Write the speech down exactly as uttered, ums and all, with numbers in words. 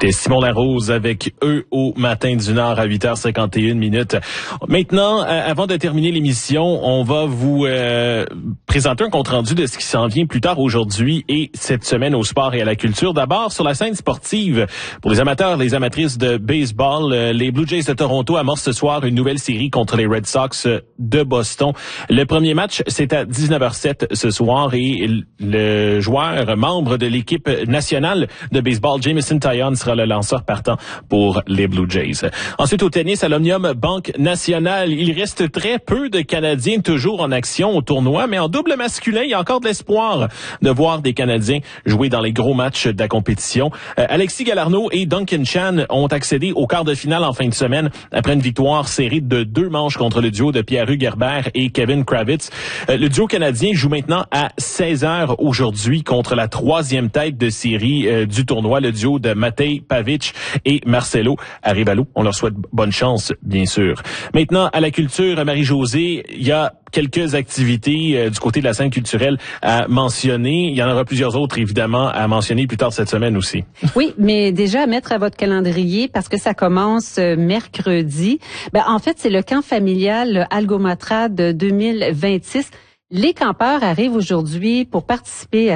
C'était Simon Larose avec eux au matin du Nord à huit heures cinquante et une minutes. Maintenant, euh, avant de terminer l'émission, on va vous euh, présenter un compte-rendu de ce qui s'en vient plus tard aujourd'hui et cette semaine au sport et à la culture. D'abord, sur la scène sportive, pour les amateurs, les amatrices de baseball, euh, les Blue Jays de Toronto amorcent ce soir une nouvelle série contre les Red Sox de Boston. Le premier match, c'est à dix-neuf heures sept ce soir et le joueur, membre de l'équipe nationale de baseball, Jameson Taillon, sera le lanceur partant pour les Blue Jays. Ensuite, au tennis, à l'Omnium Banque Nationale, il reste très peu de Canadiens toujours en action au tournoi, mais en double masculin, il y a encore de l'espoir de voir des Canadiens jouer dans les gros matchs de la compétition. Euh, Alexis Galarneau et Duncan Chan ont accédé au quart de finale en fin de semaine après une victoire serrée de deux manches contre le duo de Pierre-Hugues Herbert et Kevin Kravitz. Euh, le duo canadien joue maintenant à seize heures aujourd'hui contre la troisième tête de série euh, du tournoi, le duo de Matej Pavic et Marcelo Arevalo. On leur souhaite bonne chance, bien sûr. Maintenant, à la culture, Marie-Josée, il y a quelques activités euh, du côté de la scène culturelle à mentionner. Il y en aura plusieurs autres, évidemment, à mentionner plus tard cette semaine aussi. Oui, mais déjà à mettre à votre calendrier parce que ça commence euh, mercredi. Ben, en fait, c'est le camp familial Algomatrade deux mille vingt-six. Les campeurs arrivent aujourd'hui pour participer à